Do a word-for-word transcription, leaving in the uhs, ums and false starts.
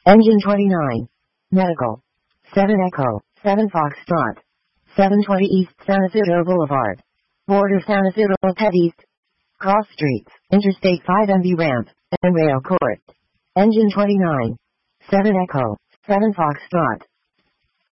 Engine twenty-nine. Medical. seven Echo, seven Foxtrot. seven twenty East San Isidro Boulevard. Border San Isidro Head East. Cross Streets, Interstate five M B Ramp, and Rail Court. Engine twenty-nine. seven Echo, seven Foxtrot.